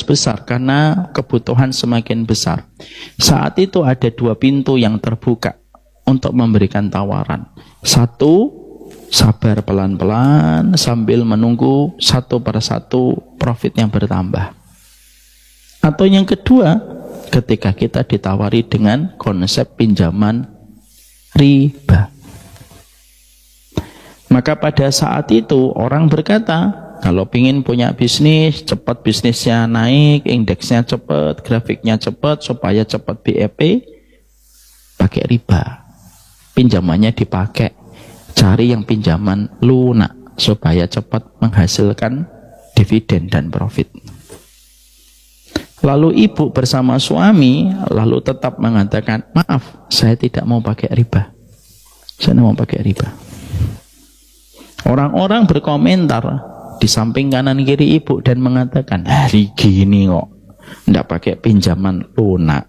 besar karena kebutuhan semakin besar. Saat itu ada 2 pintu yang terbuka untuk memberikan tawaran. 1, sabar pelan-pelan sambil menunggu satu persatu profit yang bertambah. Atau yang kedua, ketika kita ditawari dengan konsep pinjaman riba. Maka pada saat itu orang berkata, kalau ingin punya bisnis, cepat bisnisnya naik, indeksnya cepat, grafiknya cepat, supaya cepat BEP, pakai riba. Pinjamannya dipakai, cari yang pinjaman lunak, supaya cepat menghasilkan dividen dan profit. Lalu ibu bersama suami, lalu tetap mengatakan, maaf, saya tidak mau pakai riba. Saya tidak mau pakai riba. Orang-orang berkomentar di samping kanan kiri ibu dan mengatakan, hari gini kok ndak pakai pinjaman lunak.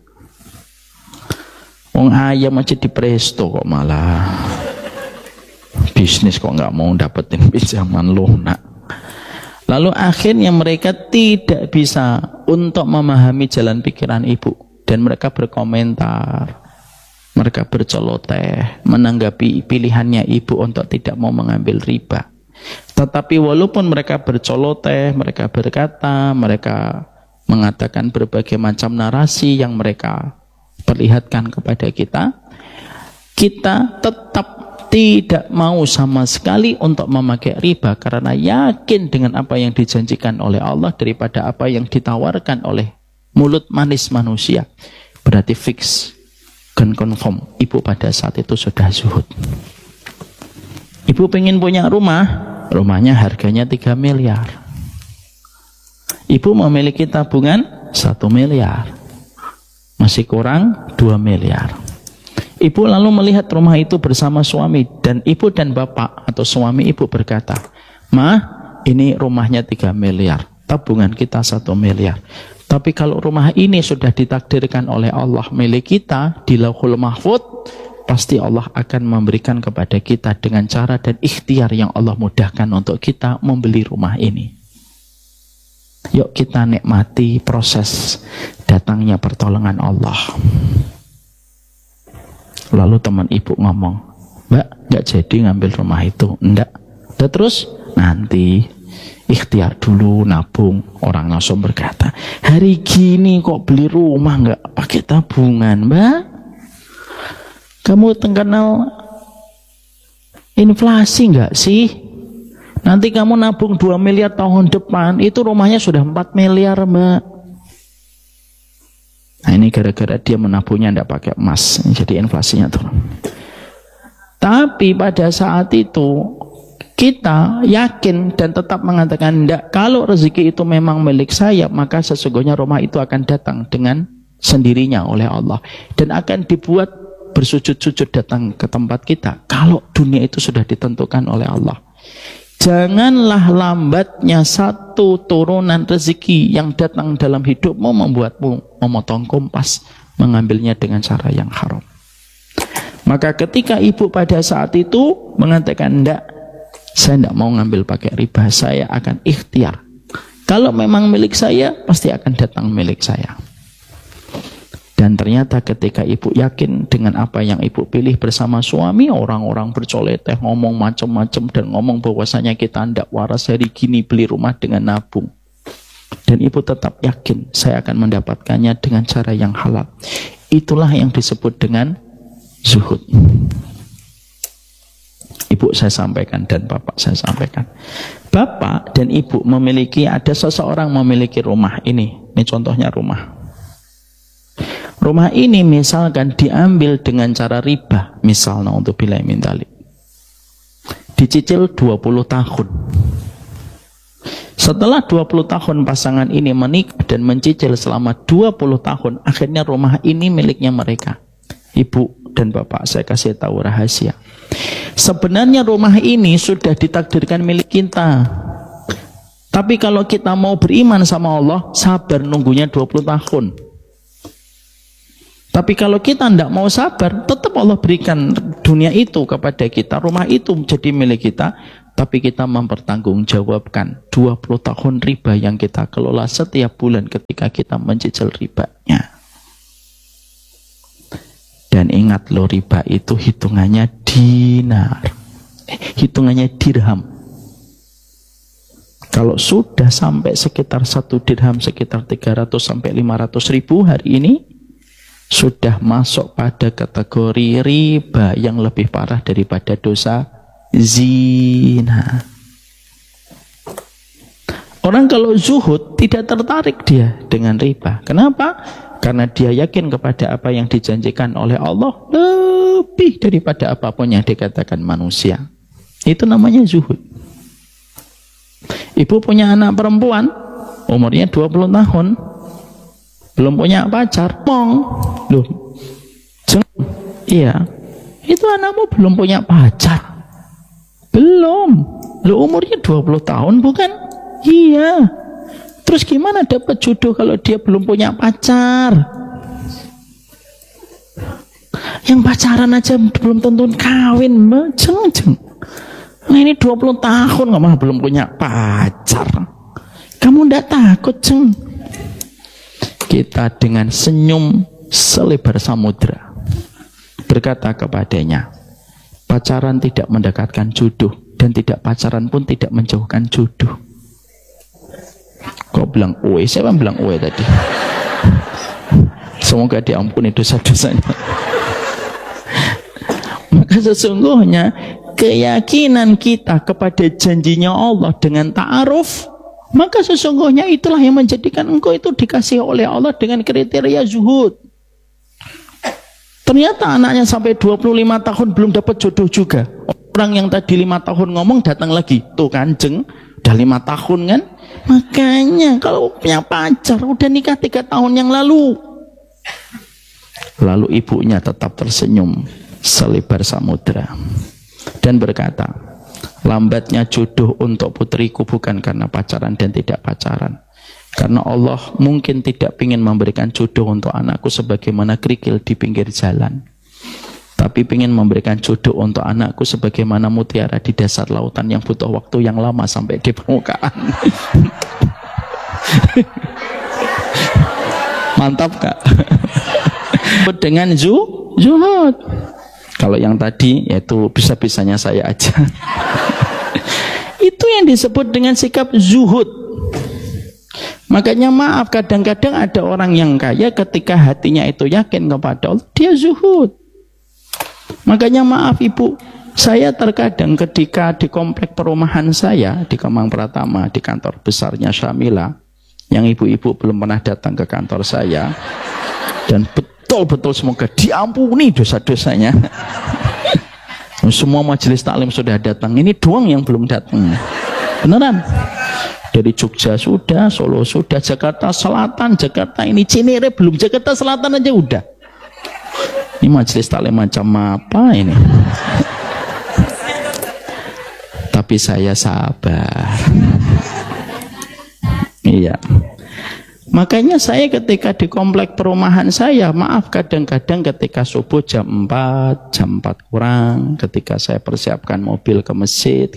Wong ayam aja di presto kok malah bisnis kok nggak mau dapetin pinjaman lunak. Lalu akhirnya mereka tidak bisa untuk memahami jalan pikiran ibu dan mereka berkomentar. Mereka berceloteh menanggapi pilihannya ibu untuk tidak mau mengambil riba. Tetapi walaupun mereka berceloteh, mereka berkata, mereka mengatakan berbagai macam narasi yang mereka perlihatkan kepada kita, kita tetap tidak mau sama sekali untuk memakai riba karena yakin dengan apa yang dijanjikan oleh Allah daripada apa yang ditawarkan oleh mulut manis manusia. Berarti fix dan confirm ibu pada saat itu sudah zuhud. Ibu pengen punya rumah, rumahnya harganya 3 miliar. Ibu memiliki tabungan 1 miliar. Masih kurang 2 miliar. Ibu lalu melihat rumah itu bersama suami dan ibu dan bapak atau suami ibu berkata, "Ma, ini rumahnya 3 miliar, tabungan kita 1 miliar. Tapi kalau rumah ini sudah ditakdirkan oleh Allah milik kita di Lauhul Mahfudz, pasti Allah akan memberikan kepada kita dengan cara dan ikhtiar yang Allah mudahkan untuk kita membeli rumah ini. Yuk kita nikmati proses datangnya pertolongan Allah." Lalu teman ibu ngomong, "Mbak, nggak jadi ngambil rumah itu." "Enggak." Terus nanti ikhtiar dulu nabung. Orang langsung berkata, "Hari gini kok beli rumah nggak pakai tabungan, Mbak? Kamu kenal inflasi nggak sih? Nanti kamu nabung 2 miliar tahun depan, itu rumahnya sudah 4 miliar, Mbak." Nah, ini gara-gara dia menabungnya tidak pakai emas, jadi inflasinya turun. Tapi pada saat itu kita yakin dan tetap mengatakan, tidak, kalau rezeki itu memang milik saya, maka sesungguhnya rumah itu akan datang dengan sendirinya oleh Allah dan akan dibuat bersujud-sujud datang ke tempat kita kalau dunia itu sudah ditentukan oleh Allah. Janganlah lambatnya satu turunan rezeki yang datang dalam hidupmu membuatmu memotong kompas, mengambilnya dengan cara yang haram. Maka ketika ibu pada saat itu mengatakan, "Enggak, saya tidak mau ngambil pakai riba, saya akan ikhtiar. Kalau memang milik saya, pasti akan datang milik saya." Dan ternyata ketika ibu yakin dengan apa yang ibu pilih bersama suami, orang-orang bercoleteh, ngomong macam-macam dan ngomong bahwasanya kita tidak waras hari gini beli rumah dengan nabung. Dan ibu tetap yakin saya akan mendapatkannya dengan cara yang halal. Itulah yang disebut dengan zuhud. Ibu saya sampaikan dan bapak saya sampaikan. Bapak dan ibu memiliki, ada seseorang memiliki rumah ini. Ini contohnya rumah. Rumah ini misalkan diambil dengan cara riba, misalnya untuk billahi min dzalik, dicicil 20 tahun. Setelah 20 tahun pasangan ini menikah dan mencicil selama 20 tahun, akhirnya rumah ini miliknya mereka. Ibu dan bapak, saya kasih tahu rahasia. Sebenarnya rumah ini sudah ditakdirkan milik kita. Tapi kalau kita mau beriman sama Allah, sabar nunggunya 20 tahun. Tapi kalau kita tidak mau sabar, tetap Allah berikan dunia itu kepada kita, rumah itu menjadi milik kita. Tapi kita mempertanggungjawabkan 20 tahun riba yang kita kelola setiap bulan ketika kita mencicil ribanya. Dan ingat loh, riba itu hitungannya dinar, hitungannya dirham. Kalau sudah sampai sekitar 1 dirham, sekitar 300 sampai 500 ribu hari ini, sudah masuk pada kategori riba yang lebih parah daripada dosa zina. Orang kalau zuhud tidak tertarik dia dengan riba. Kenapa? Karena dia yakin kepada apa yang dijanjikan oleh Allah lebih daripada apapun yang dikatakan manusia. Itu namanya zuhud. Ibu punya anak perempuan, umurnya 20 tahun, belum punya pacar, loh, iya, itu anakmu belum punya pacar, belum, loh umurnya 20 tahun bukan? Iya, terus gimana dapat jodoh kalau dia belum punya pacar? Yang pacaran aja belum tentu kawin, jeng. Nah ini 20 tahun nggak belum punya pacar. Kamu ndak takut, jeng? Kita dengan senyum selebar samudra berkata kepadanya, pacaran tidak mendekatkan jodoh, dan tidak pacaran pun tidak menjauhkan jodoh. Kok bilang uwe? Siapa yang bilang uwe tadi? Semoga diampuni dosa-dosanya. Maka sesungguhnya keyakinan kita kepada janjinya Allah dengan ta'aruf, maka sesungguhnya itulah yang menjadikan engkau itu dikasih oleh Allah dengan kriteria zuhud. Ternyata anaknya sampai 25 tahun belum dapat jodoh juga. Orang yang tadi 5 tahun ngomong datang lagi, tuh kanjeng, udah 5 tahun kan? Makanya kalau punya pacar udah nikah 3 tahun yang lalu. Lalu ibunya tetap tersenyum selebar samudra dan berkata, lambatnya jodoh untuk putriku bukan karena pacaran dan tidak pacaran, karena Allah mungkin tidak ingin memberikan jodoh untuk anakku sebagaimana kerikil di pinggir jalan, tapi ingin memberikan jodoh untuk anakku sebagaimana mutiara di dasar lautan yang butuh waktu yang lama sampai di permukaan. Mantap Kak. Dengan zuhud. Kalau yang tadi yaitu bisa-bisanya saya aja. Itu yang disebut dengan sikap zuhud. Makanya maaf, kadang-kadang ada orang yang kaya ketika hatinya itu yakin kepada Allah, dia zuhud. Makanya maaf ibu, saya terkadang ketika di komplek perumahan saya di Kemang Pratama, di kantor besarnya Syamila, yang ibu-ibu belum pernah datang ke kantor saya, dan betul-betul semoga diampuni dosa-dosanya. Semua majelis taklim sudah datang, ini doang yang belum datang. Beneran. Dari Jogja sudah, Solo sudah, Jakarta Selatan, Jakarta ini Cinere belum, Jakarta Selatan aja udah. Ini majelis taklim macam apa ini? Tapi saya sabar. Iya. Makanya saya ketika di komplek perumahan saya, maaf kadang-kadang ketika subuh jam 4 kurang, ketika saya persiapkan mobil ke masjid,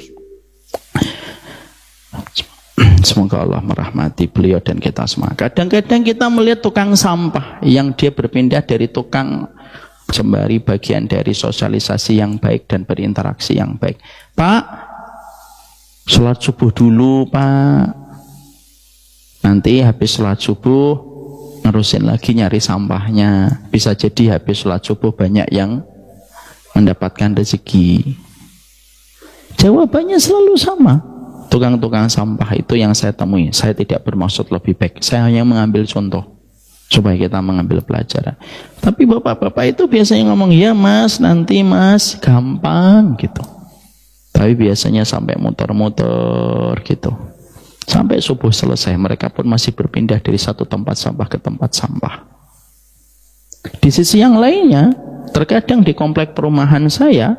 semoga Allah merahmati beliau dan kita semua. Kadang-kadang kita melihat tukang sampah yang dia berpindah dari tukang sembari bagian dari sosialisasi yang baik dan berinteraksi yang baik. Pak, sholat subuh dulu Pak. Nanti habis sholat subuh nerusin lagi nyari sampahnya. Bisa jadi habis sholat subuh banyak yang mendapatkan rezeki. Jawabannya selalu sama. Tukang-tukang sampah itu yang saya temui, saya tidak bermaksud lebih baik, saya hanya mengambil contoh supaya kita mengambil pelajaran. Tapi bapak-bapak itu biasanya ngomong, ya mas, nanti mas, gampang gitu. Tapi biasanya sampai muter-muter gitu. Sampai subuh selesai, mereka pun masih berpindah dari satu tempat sampah ke tempat sampah. Di sisi yang lainnya, terkadang di komplek perumahan saya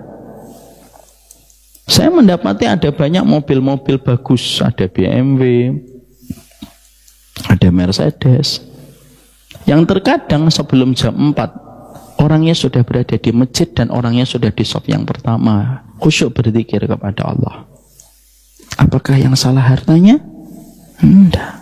mendapati ada banyak mobil-mobil bagus, ada BMW, ada Mercedes, yang terkadang sebelum jam 4 orangnya sudah berada di masjid dan orangnya sudah di shop yang pertama, khusyuk berzikir kepada Allah. Apakah yang salah hartanya? Enggak.